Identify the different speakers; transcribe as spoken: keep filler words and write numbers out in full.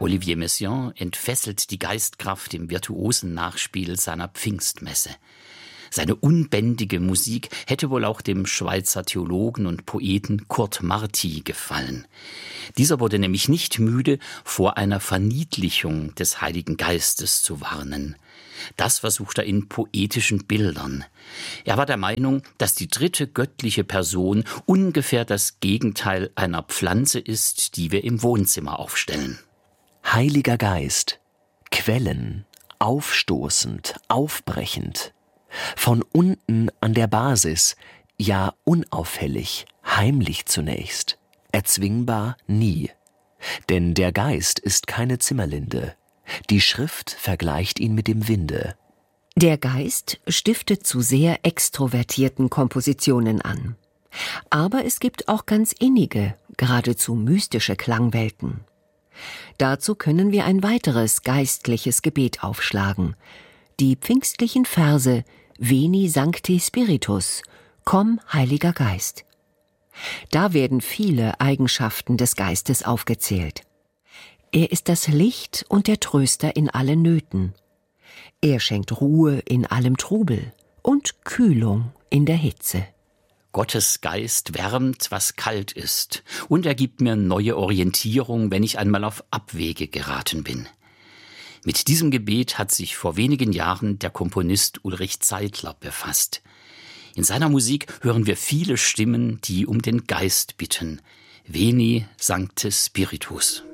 Speaker 1: Olivier Messiaen entfesselt die Geistkraft im virtuosen Nachspiel seiner Pfingstmesse. Seine unbändige Musik hätte wohl auch dem Schweizer Theologen und Poeten Kurt Marti gefallen. Dieser wurde nämlich nicht müde, vor einer Verniedlichung des Heiligen Geistes zu warnen. Das versucht er in poetischen Bildern. Er war der Meinung, dass die dritte göttliche Person ungefähr das Gegenteil einer Pflanze ist, die wir im Wohnzimmer aufstellen.
Speaker 2: Heiliger Geist, Quellen, aufstoßend, aufbrechend, von unten an der Basis, ja unauffällig, heimlich zunächst, erzwingbar nie. Denn der Geist ist keine Zimmerlinde, die Schrift vergleicht ihn mit dem Winde.
Speaker 3: Der Geist stiftet zu sehr extrovertierten Kompositionen an. Aber es gibt auch ganz innige, geradezu mystische Klangwelten. Dazu können wir ein weiteres geistliches Gebet aufschlagen. Die pfingstlichen Verse Veni Sancte Spiritus, komm, Heiliger Geist. Da werden viele Eigenschaften des Geistes aufgezählt. Er ist das Licht und der Tröster in allen Nöten. Er schenkt Ruhe in allem Trubel und Kühlung in der Hitze.
Speaker 1: Gottes Geist wärmt, was kalt ist, und er gibt mir neue Orientierung, wenn ich einmal auf Abwege geraten bin. Mit diesem Gebet hat sich vor wenigen Jahren der Komponist Ulrich Zeidler befasst. In seiner Musik hören wir viele Stimmen, die um den Geist bitten. Veni Sancte Spiritus.